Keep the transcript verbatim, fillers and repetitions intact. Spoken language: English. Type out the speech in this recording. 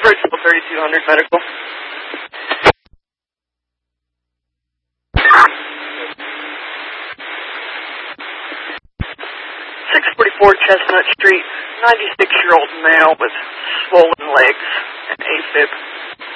Approachable thirty-two hundred medical. six forty-four Chestnut Street, ninety-six-year-old male with swollen legs and AFib.